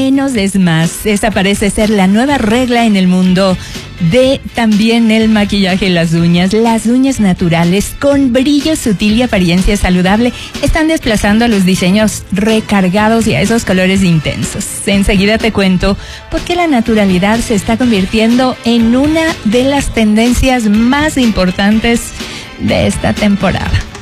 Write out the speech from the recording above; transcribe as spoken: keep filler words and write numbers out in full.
menos es más. Esa parece ser la nueva regla en el mundo de también el maquillaje y las uñas. Las uñas naturales con brillo sutil y apariencia saludable están desplazando a los diseños recargados y a esos colores intensos. Enseguida te cuento por qué la naturalidad se está convirtiendo en una de las tendencias más importantes de esta temporada.